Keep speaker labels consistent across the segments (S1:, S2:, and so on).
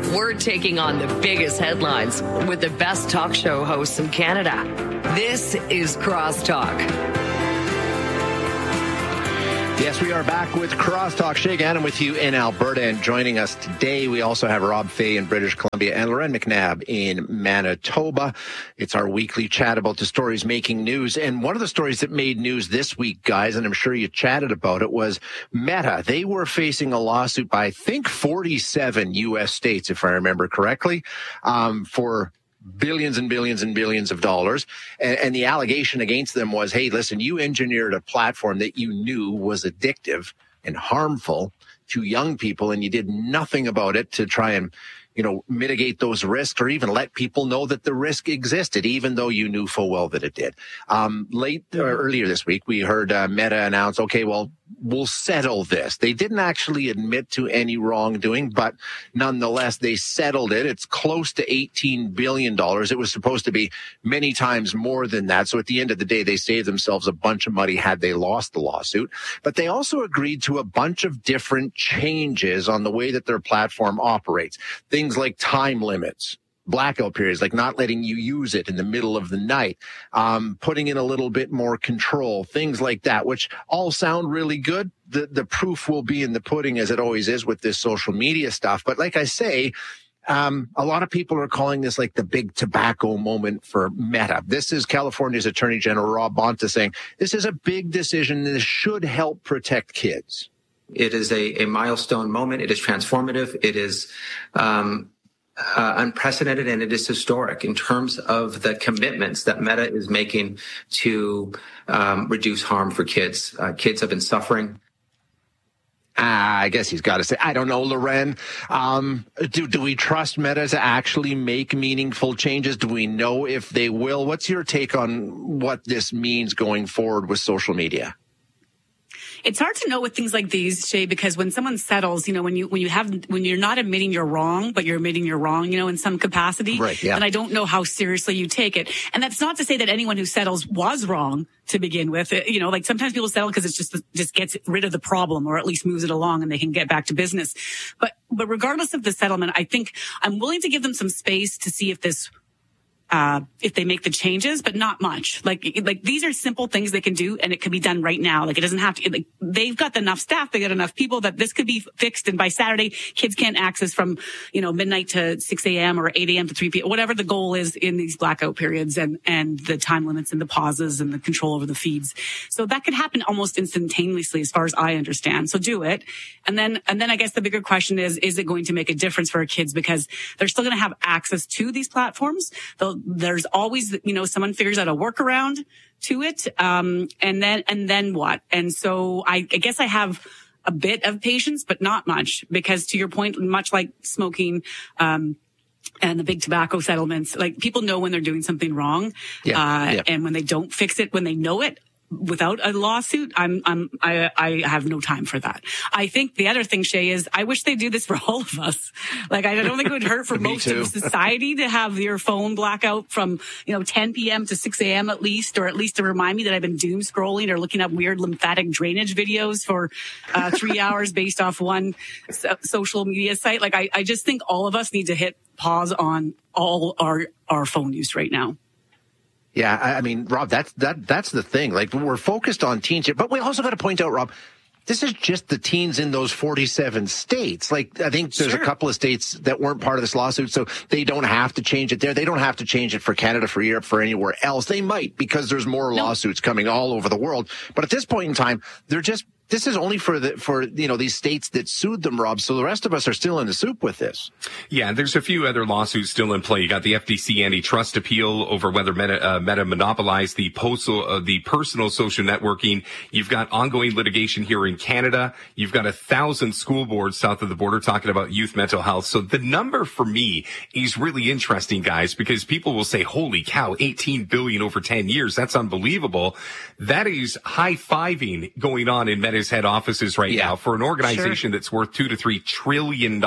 S1: We're taking on the biggest headlines with the best talk show hosts in Canada. This is Crosstalk.
S2: Yes, we are back with Crosstalk. Shay Gannon with you in Alberta, and joining us today, we also have Rob Fay in British Columbia and Loren McNabb in Manitoba. It's our weekly chat about the stories making news. And one of the stories that made news this week, guys, and I'm sure you chatted about it, was Meta. They were facing a lawsuit by, I think, 47 U.S. states, if I remember correctly, for billions and billions and billions of dollars. And the allegation against them was, hey, listen, you engineered a platform that you knew was addictive and harmful to young people, and you did nothing about it to try and, mitigate those risks or even let people know that the risk existed, even though you knew full well that it did. Earlier this week, we heard Meta announce, okay, well, we'll settle this. They didn't actually admit to any wrongdoing, but nonetheless, they settled it. It's close to $18 billion. It was supposed to be many times more than that. So at the end of the day, they saved themselves a bunch of money had they lost the lawsuit. But they also agreed to a bunch of different changes on the way that their platform operates. Things like time limits, blackout periods, like not letting you use it in the middle of the night, putting in a little bit more control, things like that, which all sound really good. The proof will be in the pudding, as it always is with this social media stuff. But like I say, a lot of people are calling this like the big tobacco moment for Meta. This is California's Attorney General Rob Bonta saying this is a big decision. This should help protect kids.
S3: It is a milestone moment. It is transformative. It is unprecedented, and it is historic in terms of the commitments that Meta is making to reduce harm for kids. Kids have been suffering.
S2: I guess he's got to say, I don't know, Loren. Do we trust Meta to actually make meaningful changes? Do we know if they will? What's your take on what this means going forward with social media?
S4: It's hard to know with things like these, Shay, because when someone settles, when you're not admitting you're wrong, but you're admitting you're wrong, in some capacity,
S2: right, yeah.
S4: Then I don't know how seriously you take it. And that's not to say that anyone who settles was wrong to begin with. Like sometimes people settle because it's just gets rid of the problem, or at least moves it along and they can get back to business. But regardless of the settlement, I think I'm willing to give them some space to see if they make the changes, but not much. Like these are simple things they can do, and it can be done right now. Like it doesn't have to, they've got enough staff, they got enough people that this could be fixed. And by Saturday, kids can't access from, midnight to 6 a.m. or 8 a.m. to 3 p.m., whatever the goal is in these blackout periods and the time limits and the pauses and the control over the feeds. So that could happen almost instantaneously as far as I understand. So do it. And then I guess the bigger question is it going to make a difference for our kids? Because they're still going to have access to these platforms. There's always, someone figures out a workaround to it. And then what? And so I guess I have a bit of patience, but not much, because to your point, much like smoking, and the big tobacco settlements, like people know when they're doing something wrong. And when they don't fix it, when they know it, without a lawsuit, I have no time for that. I think the other thing, Shay, is I wish they do this for all of us. Like, I don't think it would hurt for most of society to have your phone blackout from, 10 p.m. to 6 a.m. at least to remind me that I've been doom scrolling or looking up weird lymphatic drainage videos for 3 hours based off one social media site. Like, I just think all of us need to hit pause on all our phone use right now.
S2: Yeah, I mean, Rob, that's the thing. Like, we're focused on teens here, but we also got to point out, Rob, this is just the teens in those 47 states. Like, I think there's a couple of states that weren't part of this lawsuit, so they don't have to change it there. They don't have to change it for Canada, for Europe, for anywhere else. They might, because there's more lawsuits coming all over the world. But at this point in time, this is only for these states that sued them, Rob. So the rest of us are still in the soup with this.
S5: Yeah, there's a few other lawsuits still in play. You got the FTC antitrust appeal over whether Meta monopolized the personal social networking. You've got ongoing litigation here in Canada. You've got 1,000 school boards south of the border talking about youth mental health. So the number for me is really interesting, guys, because people will say, holy cow, 18 billion over 10 years. That's unbelievable. That is high-fiving going on in Meta's head offices right now for an organization that's worth $2 to $3 trillion.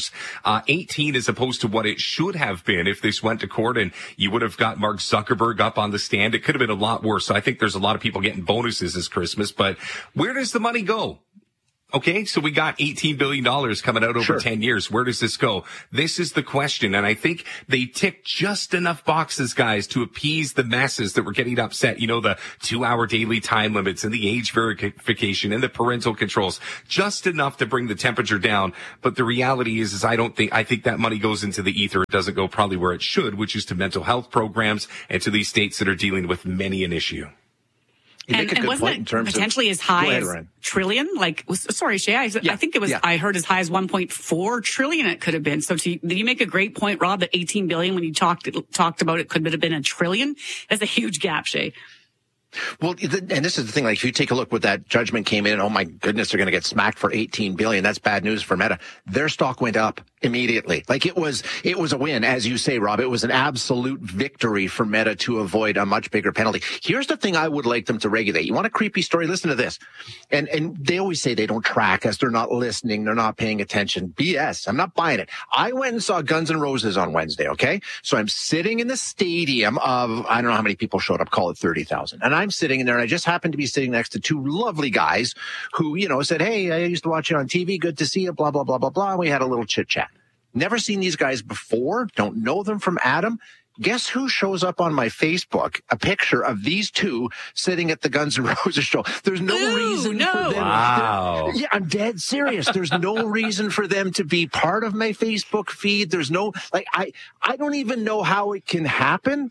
S5: 18 as opposed to what it should have been if this went to court and you would have got Mark Zuckerberg up on the stand. It could have been a lot worse. So I think there's a lot of people getting bonuses this Christmas, but where does the money go? Okay, so we got $18 billion coming out over 10 years. Where does this go? This is the question. And I think they tick just enough boxes, guys, to appease the masses that were getting upset. You know, the 2-hour daily time limits and the age verification and the parental controls. Just enough to bring the temperature down. But the reality is I think that money goes into the ether. It doesn't go probably where it should, which is to mental health programs and to these states that are dealing with many an issue.
S4: And wasn't it potentially as high as trillion? Sorry, Shay, I think it was, I heard as high as 1.4 trillion it could have been. So did you make a great point, Rob, that 18 billion, when you talked about it could have been a trillion? That's a huge gap, Shay.
S2: Well, and this is the thing, like, if you take a look what that judgment came in, oh my goodness, they're going to get smacked for 18 billion. That's bad news for Meta. Their stock went up immediately. Like, it was a win. As you say, Rob, it was an absolute victory for Meta to avoid a much bigger penalty. Here's the thing I would like them to regulate. You want a creepy story? Listen to this. And they always say they don't track us. They're not listening. They're not paying attention. BS. I'm not buying it. I went and saw Guns N' Roses on Wednesday. Okay. So I'm sitting in the stadium of, I don't know how many people showed up, call it 30,000. And I'm sitting in there, and I just happened to be sitting next to two lovely guys who, said, hey, I used to watch you on TV. Good to see you, blah, blah, blah, blah, blah. And we had a little chit chat. Never seen these guys before. Don't know them from Adam. Guess who shows up on my Facebook? A picture of these two sitting at the Guns N' Roses show. There's no reason for them.
S5: Wow.
S2: Yeah, I'm dead serious. There's no reason for them to be part of my Facebook feed. There's no, I don't even know how it can happen.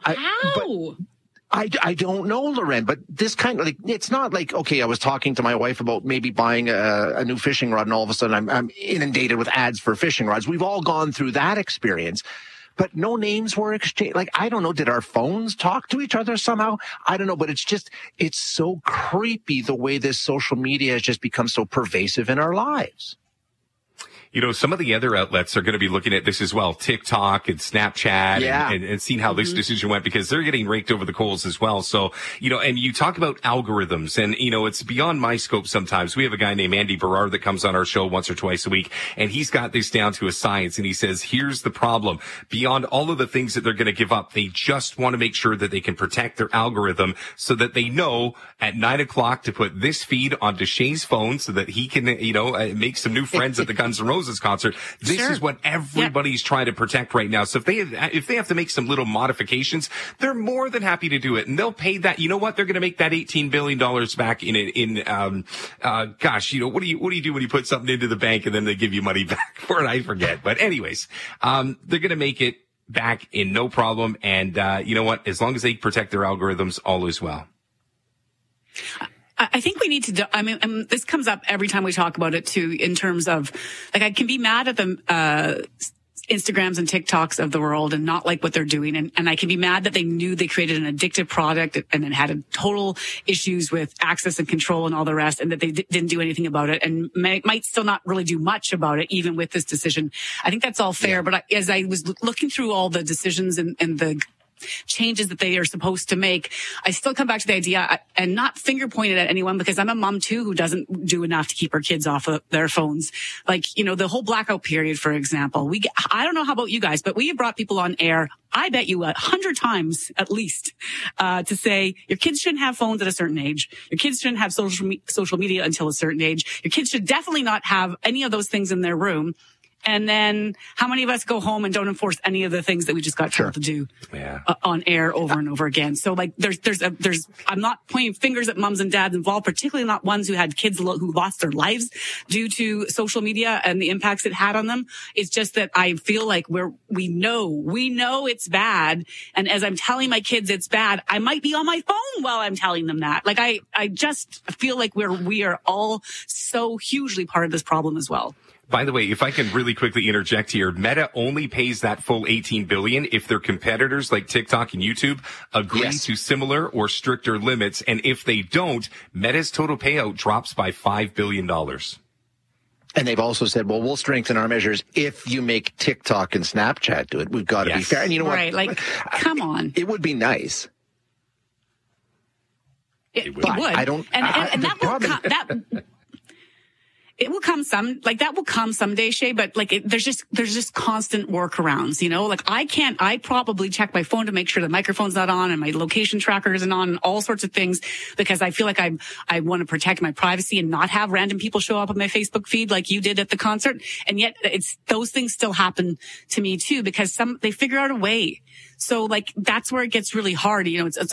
S4: How?
S2: I don't know, Loren, but this kind of, it's not like, okay, I was talking to my wife about maybe buying a new fishing rod, and all of a sudden I'm inundated with ads for fishing rods. We've all gone through that experience, but no names were exchanged. I don't know. Did our phones talk to each other somehow? I don't know, but it's so creepy the way this social media has just become so pervasive in our lives.
S5: Some of the other outlets are going to be looking at this as well. TikTok and Snapchat and seeing how this decision went, because they're getting raked over the coals as well. So, and you talk about algorithms, and, it's beyond my scope sometimes. We have a guy named Andy Berard that comes on our show once or twice a week, and he's got this down to a science, and he says, here's the problem. Beyond all of the things that they're going to give up, they just want to make sure that they can protect their algorithm so that they know at 9:00 to put this feed onto Shay's phone so that he can, make some new friends at the Guns N' Roses concert. This is what everybody's trying to protect right now. So if they have to make some little modifications, they're more than happy to do it, and they'll pay that. You know what? They're going to make that $18 billion back what do you do when you put something into the bank and then they give you money back for it? I forget. But anyways, they're going to make it back in no problem. And, you know what? As long as they protect their algorithms, all is well.
S4: I think we need to, this comes up every time we talk about it too, in terms of, I can be mad at the, Instagrams and TikToks of the world and not like what they're doing. And I can be mad that they knew they created an addictive product and then had total issues with access and control and all the rest, and that they didn't do anything about it and might still not really do much about it, even with this decision. I think that's all fair. Yeah. But as I was looking through all the decisions and the changes that they are supposed to make, I still come back to the idea, and not finger pointed at anyone, because I'm a mom too who doesn't do enough to keep her kids off of their phones. The whole blackout period, for example, I don't know how about you guys, but we have brought people on air, I bet you 100 times at least, to say your kids shouldn't have phones at a certain age. Your kids shouldn't have social media until a certain age. Your kids should definitely not have any of those things in their room. And then how many of us go home and don't enforce any of the things that we just got told to do on air over and over again? So I'm not pointing fingers at moms and dads involved, particularly not ones who had kids who lost their lives due to social media and the impacts it had on them. It's just that I feel like we know it's bad. And as I'm telling my kids it's bad, I might be on my phone while I'm telling them that. I just feel like we are all so hugely part of this problem as well.
S5: By the way, if I can really quickly interject here, Meta only pays that full $18 billion if their competitors like TikTok and YouTube agree to similar or stricter limits. And if they don't, Meta's total payout drops by $5 billion.
S2: And they've also said, well, we'll strengthen our measures if you make TikTok and Snapchat do it. We've got to be fair. And you know what?
S4: Right, come on.
S2: It would be nice.
S4: It would. I don't. And that will it will come that will come someday, Shay, but there's just constant workarounds, I probably check my phone to make sure the microphone's not on and my location tracker isn't on and all sorts of things, because I feel like I want to protect my privacy and not have random people show up on my Facebook feed like you did at the concert. And yet those things still happen to me too, because they figure out a way. So that's where it gets really hard.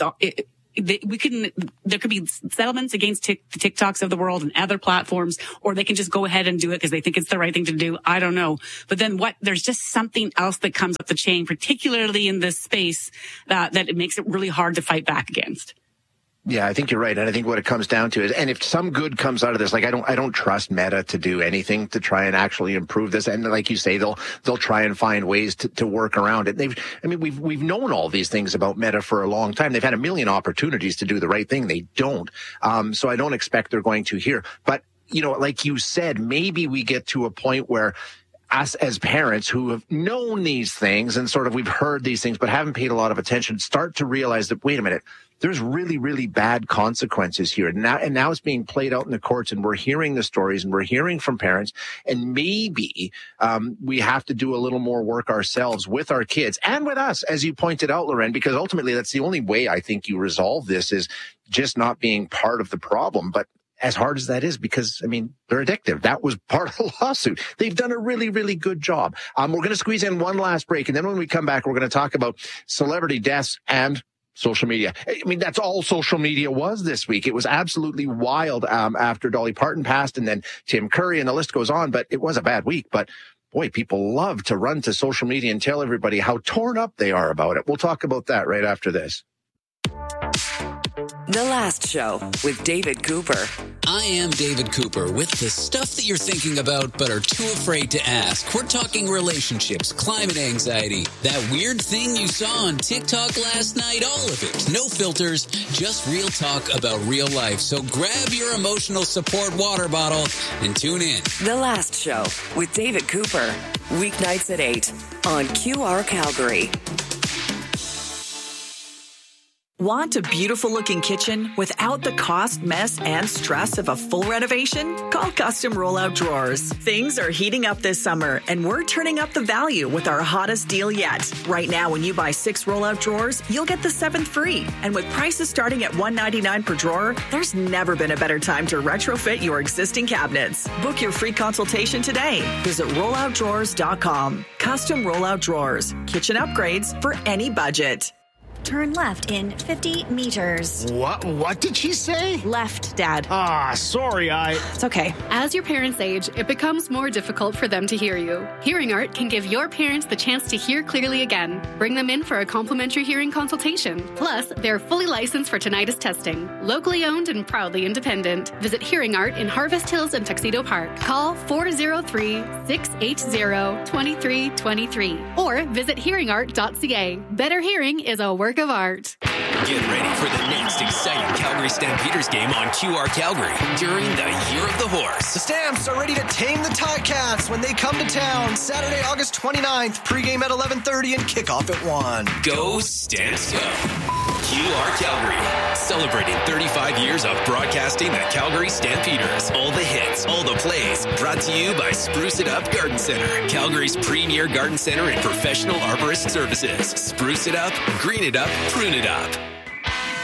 S4: There could be settlements against the TikToks of the world and other platforms, or they can just go ahead and do it because they think it's the right thing to do. I don't know. But then there's just something else that comes up the chain, particularly in this space, that it makes it really hard to fight back against.
S2: Yeah, I think you're right. And I think what it comes down to is, and if some good comes out of this, I don't trust Meta to do anything to try and actually improve this. And like you say, they'll try and find ways to work around it. We've known all these things about Meta for a long time. They've had a million opportunities to do the right thing. They don't. So I don't expect they're going to here. But, like you said, maybe we get to a point where us as parents who have known these things and we've heard these things but haven't paid a lot of attention start to realize that, wait a minute, there's really, really bad consequences here. And now it's being played out in the courts, and we're hearing the stories and we're hearing from parents. And maybe we have to do a little more work ourselves with our kids and with us, as you pointed out, Loren, because ultimately that's the only way I think you resolve this, is just not being part of the problem. But as hard as that is, because, they're addictive. That was part of the lawsuit. They've done a really, really good job. We're going to squeeze in one last break. And then when we come back, we're going to talk about celebrity deaths and social media. That's all social media was this week. It was absolutely wild after Dolly Parton passed, and then Tim Curry, and the list goes on. But it was a bad week. But boy, people love to run to social media and tell everybody how torn up they are about it. We'll talk about that right after this.
S1: The Last Show with David Cooper.
S6: I am David Cooper with the stuff that you're thinking about but are too afraid to ask. We're talking relationships, climate anxiety, that weird thing you saw on TikTok last night, all of it. No filters, just real talk about real life. So grab your emotional support water bottle and tune in.
S1: The Last Show with David Cooper. Weeknights at 8 on QR Calgary.
S7: Want a beautiful-looking kitchen without the cost, mess, and stress of a full renovation? Call Custom Rollout Drawers. Things are heating up this summer, and we're turning up the value with our hottest deal yet. Right now, when you buy 6 rollout drawers, you'll get the 7th free. And with prices starting at $199 per drawer, there's never been a better time to retrofit your existing cabinets. Book your free consultation today. Visit rolloutdrawers.com. Custom Rollout Drawers. Kitchen upgrades for any budget.
S8: Turn left in 50 meters.
S9: What did she say?
S8: Left, Dad.
S9: Sorry,
S8: It's okay.
S10: As your parents age, it becomes more difficult for them to hear you. Hearing Art can give your parents the chance to hear clearly again. Bring them in for a complimentary hearing consultation. Plus, they're fully licensed for tinnitus testing. Locally owned and proudly independent. Visit Hearing Art in Harvest Hills and Tuxedo Park. Call 403-680-2323 or visit hearingart.ca. Better hearing is a work of art.
S6: Get ready for the next exciting Calgary Stampeders game on QR Calgary during the Year of the Horse.
S9: The Stamps are ready to tame the Ticats when they come to town Saturday, August 29th. Pregame at 11:30 and kickoff at 1.
S6: Go Stamps go! QR Calgary, celebrating 35 years of broadcasting the Calgary Stampeders. All the hits, all the plays, brought to you by Spruce It Up Garden Center, Calgary's premier garden center and professional arborist services. Spruce it up, green it up, prune it up.